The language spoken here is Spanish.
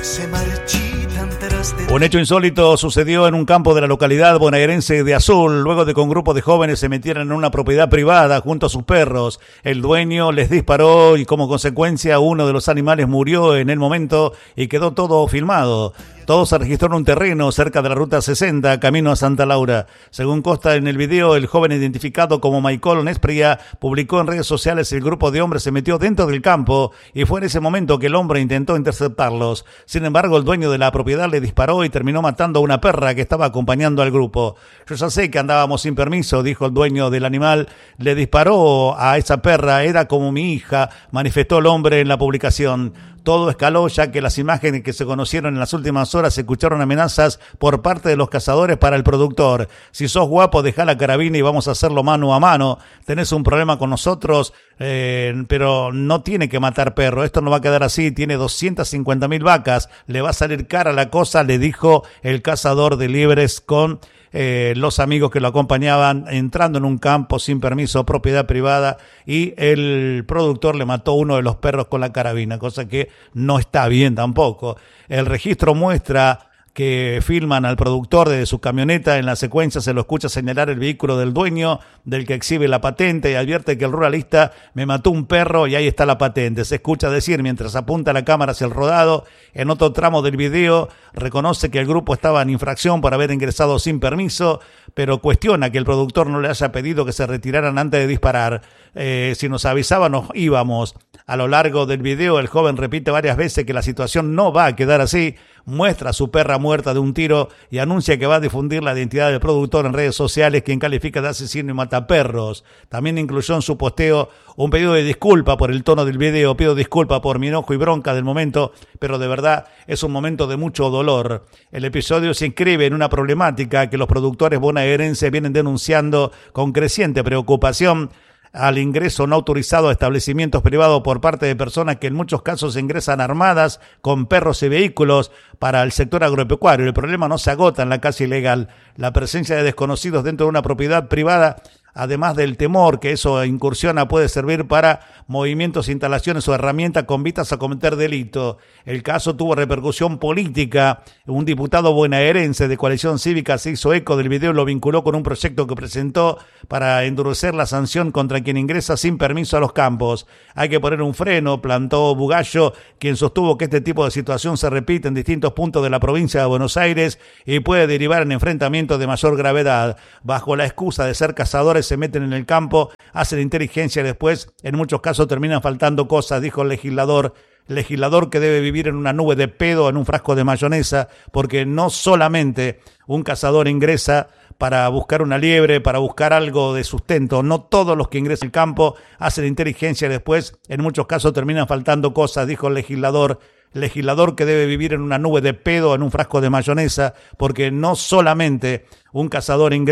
se marchitan tras de... Un hecho insólito sucedió en un campo de la localidad bonaerense de Azul, luego de que un grupo de jóvenes se metieran en una propiedad privada junto a sus perros. El dueño les disparó y como consecuencia uno de los animales murió en el momento y quedó todo filmado. Todo se registró en un terreno cerca de la ruta 60, camino a Santa Laura. Según consta en el video, el joven identificado como Michael Nespria publicó en redes sociales el grupo de hombres se metió dentro del campo y fue en ese momento que el hombre intentó interceptarlos. Sin embargo, el dueño de la propiedad le disparó y terminó matando a una perra que estaba acompañando al grupo. Yo ya sé que andábamos sin permiso, dijo el dueño del animal. Le disparó a esa perra, era como mi hija, manifestó el hombre en la publicación. Todo escaló ya que las imágenes que se conocieron en las últimas horas se escucharon amenazas por parte de los cazadores para el productor. Si sos guapo, dejá la carabina y vamos a hacerlo mano a mano. Tenés un problema con nosotros, pero no tiene que matar perro. Esto no va a quedar así. Tiene 250.000 vacas. Le va a salir cara la cosa, le dijo el cazador de liebres con los amigos que lo acompañaban entrando en un campo sin permiso, propiedad privada, y el productor le mató a uno de los perros con la carabina, cosa que no está bien tampoco. El registro muestra que filman al productor desde su camioneta. En la secuencia se lo escucha señalar el vehículo del dueño, del que exhibe la patente, y advierte que el ruralista me mató un perro y ahí está la patente. Se escucha decir mientras apunta la cámara hacia el rodado. En otro tramo del video reconoce que el grupo estaba en infracción por haber ingresado sin permiso, pero cuestiona que el productor no le haya pedido que se retiraran antes de disparar. Si nos avisaban nos íbamos. A lo largo del video el joven repite varias veces que la situación no va a quedar así, muestra a su perra muerta de un tiro y anuncia que va a difundir la identidad del productor en redes sociales, quien califica de asesino y mataperros. También incluyó en su posteo un pedido de disculpa por el tono del video. Pido disculpa por mi enojo y bronca del momento, pero de verdad es un momento de mucho dolor. El episodio se inscribe en una problemática que los productores bonaerenses vienen denunciando con creciente preocupación al ingreso no autorizado a establecimientos privados por parte de personas que en muchos casos ingresan armadas con perros y vehículos para el sector agropecuario. El problema no se agota en la casa ilegal. La presencia de desconocidos dentro de una propiedad privada, además del temor que eso incursiona, puede servir para movimientos, instalaciones o herramientas con vistas a cometer delito. El caso tuvo repercusión política. Un diputado bonaerense de Coalición Cívica se hizo eco del video y lo vinculó con un proyecto que presentó para endurecer la sanción contra quien ingresa sin permiso a los campos. Hay que poner un freno, plantó Bugallo, quien sostuvo que este tipo de situación se repite en distintos puntos de la provincia de Buenos Aires y puede derivar en enfrentamientos de mayor gravedad. Bajo la excusa de ser cazadores se meten en el campo, hacen inteligencia y después en muchos casos terminan faltando cosas, dijo el legislador que debe vivir en una nube de pedo, en un frasco de mayonesa, porque no solamente un cazador ingresa para buscar una liebre, para buscar algo de sustento. No todos los que ingresan al campo hacen inteligencia y después en muchos casos terminan faltando cosas, dijo el legislador que debe vivir en una nube de pedo, en un frasco de mayonesa, porque no solamente un cazador ingresa